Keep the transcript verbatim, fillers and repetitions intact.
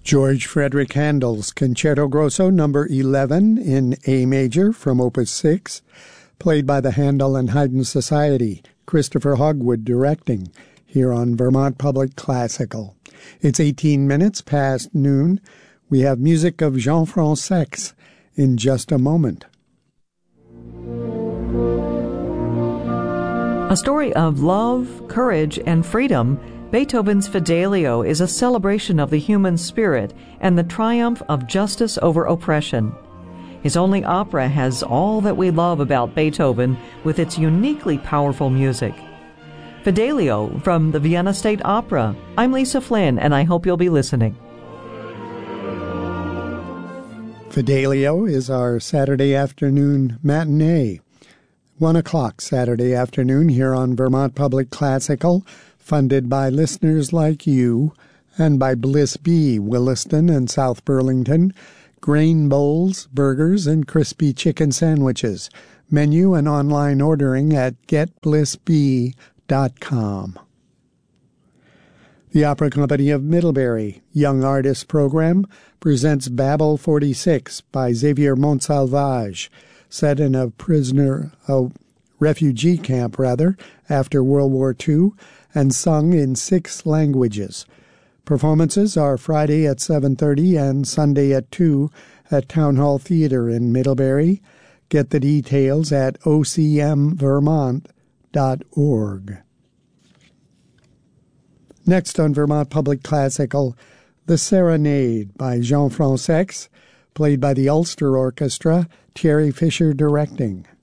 George Frederick Handel's Concerto Grosso number eleven in A major from Opus six, played by the Handel and Haydn Society, Christopher Hogwood directing, here on Vermont Public Classical. It's eighteen minutes past noon. We have music of Jean Fransex in just a moment. A story of love, courage, and freedom, Beethoven's Fidelio is a celebration of the human spirit and the triumph of justice over oppression. His only opera has all that we love about Beethoven with its uniquely powerful music. Fidelio from the Vienna State Opera. I'm Lisa Flynn, and I hope you'll be listening. Fidelio is our Saturday afternoon matinee. One o'clock Saturday afternoon here on Vermont Public Classical, funded by listeners like you and by Bliss B, Williston and South Burlington, grain bowls, burgers, and crispy chicken sandwiches. Menu and online ordering at get bliss b dot com. The Opera Company of Middlebury Young Artists Program presents Babel forty-six by Xavier Montsalvage, set in a prisoner, a refugee camp, rather, after World War Two, and sung in six languages. Performances are Friday at seven thirty and Sunday at two at Town Hall Theater in Middlebury. Get the details at o c m vermont dot org. Next on Vermont Public Classical, The Serenade by Jean Fransex, played by the Ulster Orchestra, Thierry Fisher directing.